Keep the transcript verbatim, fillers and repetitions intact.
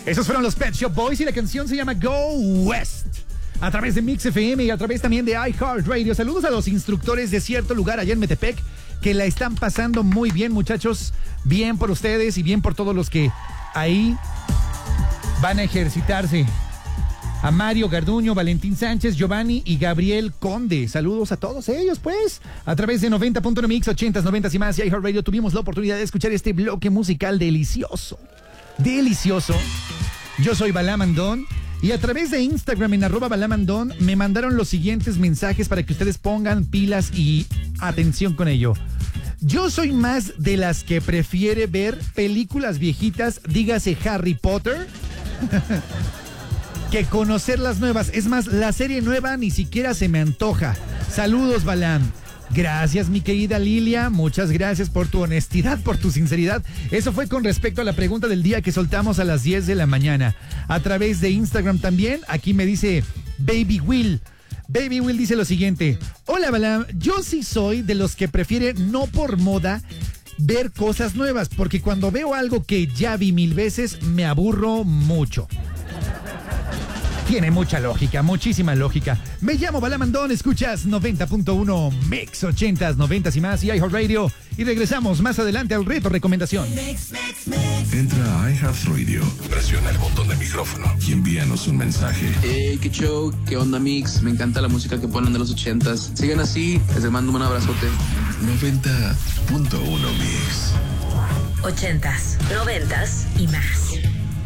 Esos fueron los Pet Shop Boys y la canción se llama Go West. A través de Mix F M y a través también de iHeartRadio. Saludos a los instructores de cierto lugar allá en Metepec que la están pasando muy bien, muchachos. Bien por ustedes y bien por todos los que ahí van a ejercitarse. A Mario Garduño, Valentín Sánchez, Giovanni y Gabriel Conde. Saludos a todos ellos, pues. A través de noventa punto uno Mix, ochentas, noventas y más y iHeartRadio tuvimos la oportunidad de escuchar este bloque musical delicioso. Delicioso. Yo soy Balamandón. Y a través de Instagram en arroba balamandón me mandaron los siguientes mensajes para que ustedes pongan pilas y atención con ello. Yo soy más de las que prefiere ver películas viejitas, dígase Harry Potter, que conocer las nuevas. Es más, la serie nueva ni siquiera se me antoja. Saludos, Balam. Gracias, mi querida Lilia. Muchas gracias por tu honestidad, por tu sinceridad. Eso fue con respecto a la pregunta del día que soltamos a las diez de la mañana. A través de Instagram también, aquí me dice Baby Will. Baby Will dice lo siguiente. Hola, Balam. Yo sí soy de los que prefiere, no por moda, ver cosas nuevas, porque cuando veo algo que ya vi mil veces, me aburro mucho. Tiene mucha lógica, muchísima lógica. Me llamo Balamandón, escuchas noventa punto uno Mix, ochentas, noventas y más y iHeartRadio. Y regresamos más adelante al reto recomendación. Entra a iHeartRadio, presiona el botón de micrófono y envíanos un mensaje. Hey, qué show, qué onda, Mix. Me encanta la música que ponen de los ochentas. Sigan así, les mando un abrazote. noventa punto uno Mix. Ochentas, noventas y más.